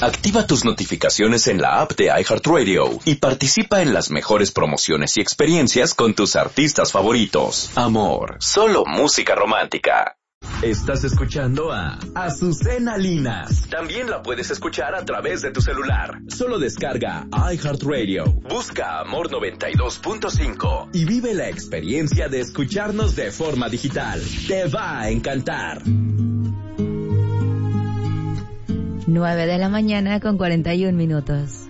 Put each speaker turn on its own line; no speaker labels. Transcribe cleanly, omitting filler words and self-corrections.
Activa tus notificaciones en la app de iHeartRadio y participa en las mejores promociones y experiencias con tus artistas favoritos. Amor, solo música romántica. Estás escuchando a Azucena Linas. También la puedes escuchar a través de tu celular. Solo descarga iHeartRadio. Busca Amor 92.5 y vive la experiencia de escucharnos de forma digital. Te va a encantar.
9 de la mañana con 41 minutos.